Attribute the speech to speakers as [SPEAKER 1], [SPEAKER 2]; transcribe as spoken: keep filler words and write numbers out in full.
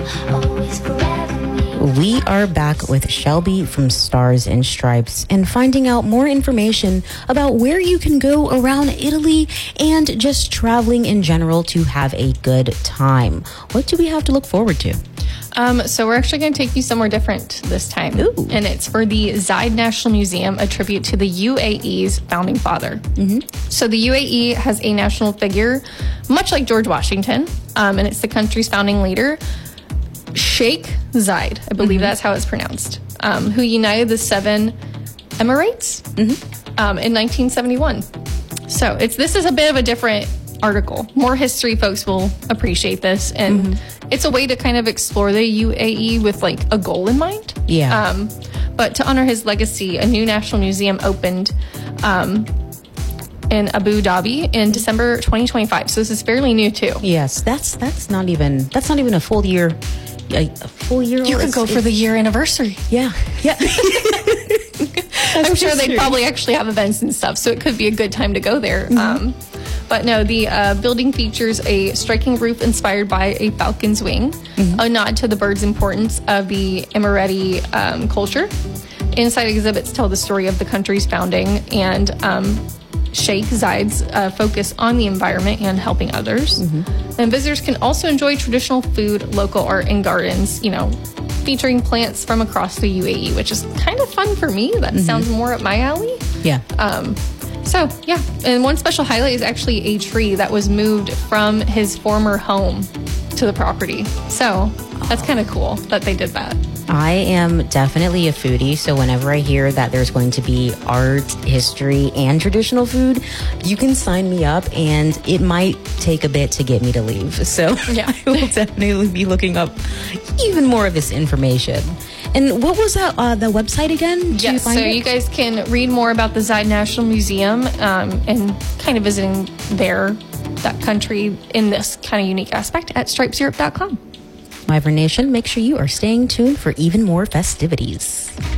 [SPEAKER 1] We are back with Shelby from Stars and Stripes and finding out more information about where you can go around Italy and just traveling in general to have a good time. What do we have to look forward to?
[SPEAKER 2] Um, so we're actually going to take you somewhere different this time.
[SPEAKER 1] Ooh.
[SPEAKER 2] And it's for the Zaid National Museum, a tribute to the U A E's founding father. Mm-hmm. So the U A E has a national figure, much like George Washington, um, and it's the country's founding leader, Sheikh Zayed, I believe mm-hmm. that's how it's pronounced, um, who united the seven Emirates mm-hmm. um, in nineteen seventy-one. So it's this is a bit of a different article. More history folks will appreciate this, and mm-hmm. it's a way to kind of explore the U A E with like a goal in mind.
[SPEAKER 1] Yeah.
[SPEAKER 2] Um, but to honor his legacy, a new national museum opened um, in Abu Dhabi in December twenty twenty-five. So this is fairly new too.
[SPEAKER 1] Yes, that's that's not even that's not even a full year. A, a full year.
[SPEAKER 2] You could go for the year anniversary.
[SPEAKER 1] Yeah, yeah.
[SPEAKER 2] I'm sure they probably actually have events and stuff, so it could be a good time to go there. Mm-hmm. Um, but no, the uh, building features a striking roof inspired by a falcon's wing, mm-hmm. a nod to the bird's importance of the Emirati um, culture. Inside exhibits tell the story of the country's founding and um, Sheikh Zayed's uh, focus on the environment and helping others. Mm-hmm. And visitors can also enjoy traditional food, local art, and gardens, you know, featuring plants from across the U A E, which is kind of fun for me. That mm-hmm. sounds more up my alley.
[SPEAKER 1] Yeah.
[SPEAKER 2] Um, so, yeah. And one special highlight is actually a tree that was moved from his former home to the property. So that's kind of cool that they did that.
[SPEAKER 1] I am definitely a foodie, so whenever I hear that there's going to be art, history, and traditional food, you can sign me up, and it might take a bit to get me to leave. So yeah. I will definitely be looking up even more of this information. And what was that, uh, the website again?
[SPEAKER 2] Yes, you so it? You guys can read more about the Zaid National Museum um, and kind of visiting their, that country in this kind of unique aspect at stripes europe dot com.
[SPEAKER 1] Wyvern Nation, make sure you are staying tuned for even more festivities.